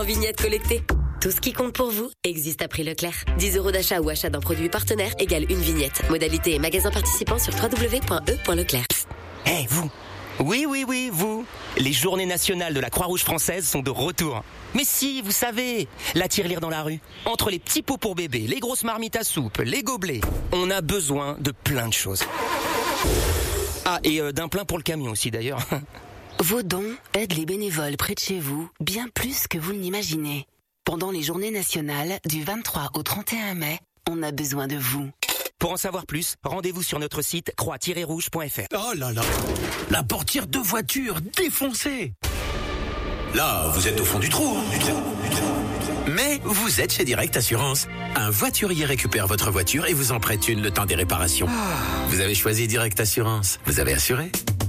en vignettes collectées. Tout ce qui compte pour vous existe à prix Leclerc. 10 € d'achat ou achat d'un produit partenaire égale une vignette. Modalité et magasin participant sur www.e.leclerc. Hey, vous! Oui, vous! Les journées nationales de la Croix-Rouge française sont de retour. Mais si, vous savez, la tirelire dans la rue. Entre les petits pots pour bébé, les grosses marmites à soupe, les gobelets, on a besoin de plein de choses. Ah, et d'un plein pour le camion aussi d'ailleurs. Vos dons aident les bénévoles près de chez vous bien plus que vous ne l'imaginez. Pendant les journées nationales, du 23 au 31 mai, on a besoin de vous. Pour en savoir plus, rendez-vous sur notre site croix-rouge.fr. Oh là là, la portière de voiture défoncée. Là, vous êtes au fond du trou. Mais vous êtes chez Direct Assurance. Un voiturier récupère votre voiture et vous en prête une le temps des réparations. Vous avez choisi Direct Assurance. Vous avez assuré.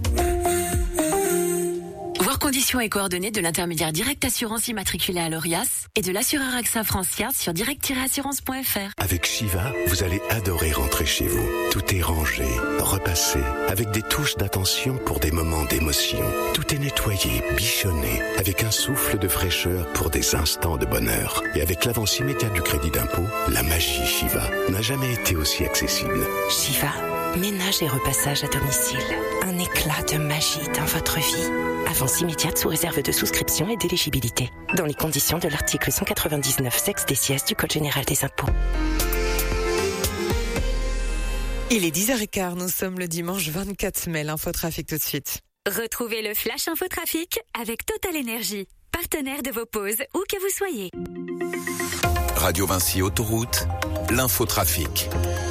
Voir conditions et coordonnées de l'intermédiaire Direct Assurance immatriculé à l'ORIAS et de l'assureur AXA France Yard sur direct-assurance.fr. Avec Shiva, vous allez adorer rentrer chez vous. Tout est rangé, repassé, avec des touches d'attention pour des moments d'émotion. Tout est nettoyé, bichonné, avec un souffle de fraîcheur pour des instants de bonheur. Et avec l'avance immédiate du crédit d'impôt, la magie Shiva n'a jamais été aussi accessible. Shiva, ménage et repassage à domicile. Un éclat de magie dans votre vie. Avance immédiate sous réserve de souscription et d'éligibilité. Dans les conditions de l'article 199 sexe des sièges du Code général des impôts. Il est 10h15, nous sommes le dimanche 24 mai. L'infotrafic tout de suite. Retrouvez le Flash Infotrafic avec Total Énergie, partenaire de vos pauses, où que vous soyez. Radio Vinci Autoroute, l'infotrafic.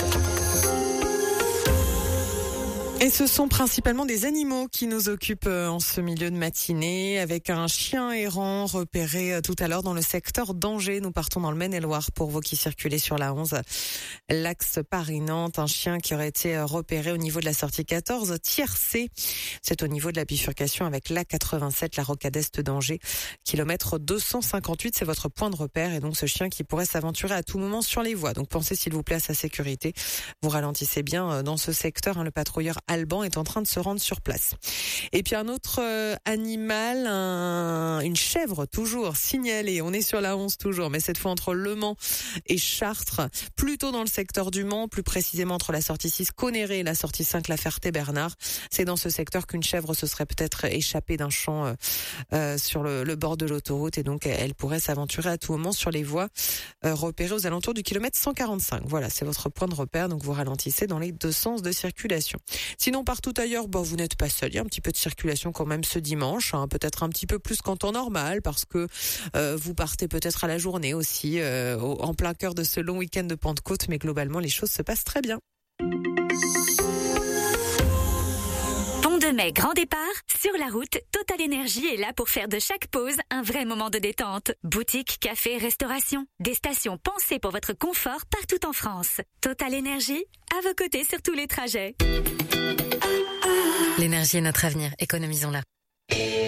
Et ce sont principalement des animaux qui nous occupent en ce milieu de matinée, avec un chien errant repéré tout à l'heure dans le secteur d'Angers. Nous partons dans le Maine-et-Loire pour vous qui circulez sur la 11. L'axe Paris-Nantes, un chien qui aurait été repéré au niveau de la sortie 14, tiers C. C'est au niveau de la bifurcation avec l'A87, la rocade est d'Angers. Kilomètre 258, c'est votre point de repère. Et donc ce chien qui pourrait s'aventurer à tout moment sur les voies. Donc pensez s'il vous plaît à sa sécurité. Vous ralentissez bien dans ce secteur. Le patrouilleur Alban est en train de se rendre sur place. Et puis un autre animal, une chèvre toujours signalée. On est sur la 11 toujours, mais cette fois entre Le Mans et Chartres, plutôt dans le secteur du Mans, plus précisément entre la sortie 6 Conéré et la sortie 5 La Ferté-Bernard. C'est dans ce secteur qu'une chèvre se serait peut-être échappée d'un champ sur le bord de l'autoroute et donc elle pourrait s'aventurer à tout moment sur les voies repérées aux alentours du kilomètre 145. Voilà, c'est votre point de repère, donc vous ralentissez dans les deux sens de circulation. Sinon, partout ailleurs, vous n'êtes pas seul. Il y a un petit peu de circulation quand même ce dimanche, peut-être un petit peu plus qu'en temps normal, parce que vous partez peut-être à la journée aussi, en plein cœur de ce long week-end de Pentecôte, mais globalement, les choses se passent très bien. Pont de Mai, grand départ, sur la route, Total Énergie est là pour faire de chaque pause un vrai moment de détente. Boutique, café, restauration, des stations pensées pour votre confort partout en France. Total Énergie, à vos côtés sur tous les trajets. L'énergie est notre avenir, économisons-la.